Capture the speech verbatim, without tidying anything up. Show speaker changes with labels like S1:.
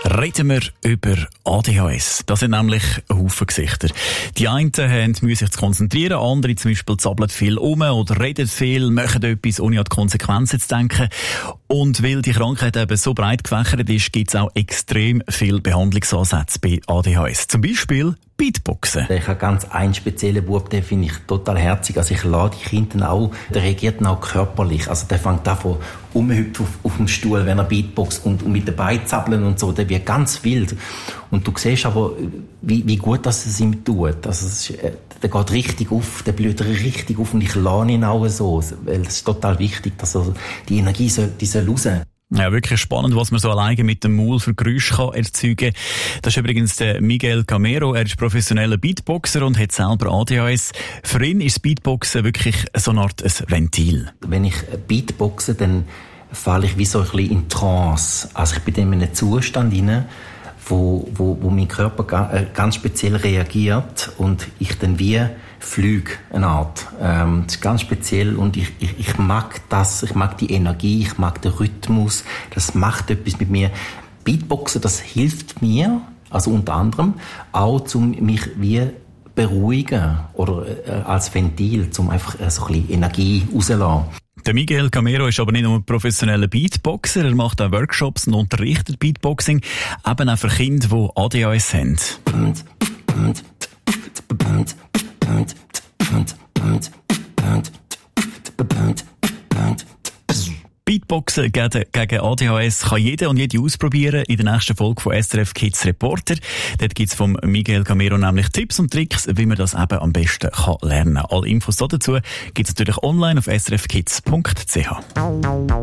S1: reden wir über A D H S. Das sind nämlich ein Haufen Gesichter. Die einen haben, müssen sich konzentrieren, andere zum Beispiel zappeln viel um oder reden viel, machen etwas, ohne an die Konsequenzen zu denken. Und weil die Krankheit eben so breit gefächert ist, gibt es auch extrem viele Behandlungsansätze bei A D H S. Zum Beispiel Beatboxen.
S2: Ich habe ganz einen speziellen Bub, den finde ich total herzig. Also ich lade die Kinder auch, der reagiert auch körperlich. Also der fängt an von rumhüpfen auf, auf dem Stuhl, wenn er Beatboxt und, und mit den Beinen zappeln und so. Der wird ganz wild. Und du siehst aber, wie, wie gut das es ihm tut. Also es ist, der geht richtig auf, der blüht richtig auf und ich lade ihn auch so. Weil es ist total wichtig, dass er die Energie soll, die soll raus.
S1: Ja, wirklich spannend, was man so alleine mit dem Maul für Geräusche kann erzeugen kann. Das ist übrigens der Miguel Camero. Er ist professioneller Beatboxer und hat selber A D H S. Für ihn ist Beatboxen wirklich so eine Art ein Ventil.
S2: Wenn ich Beatboxe, dann falle ich wie so ein bisschen in Trance. Also ich bin dann in einem Zustand hinein, wo, wo, wo mein Körper ganz speziell reagiert und ich dann wie Flüge, eine Art. Ähm, das ist ganz speziell und ich, ich, ich mag das, ich mag die Energie, ich mag den Rhythmus, das macht etwas mit mir. Beatboxen, das hilft mir, also unter anderem, auch um mich wie beruhigen oder äh, als Ventil, um einfach äh, so ein bisschen Energie rauszulassen.
S1: Der Miguel Camero ist aber nicht nur ein professioneller Beatboxer, er macht auch Workshops und unterrichtet Beatboxing, eben auch für Kinder, die A D H S haben. Beatboxen gegen A D H S kann jeder und jede ausprobieren in der nächsten Folge von S R F Kids Reporter. Dort gibt es vom Miguel Camero nämlich Tipps und Tricks, wie man das eben am besten kann lernen kann. Alle Infos dazu gibt es natürlich online auf s r f kids punkt c h.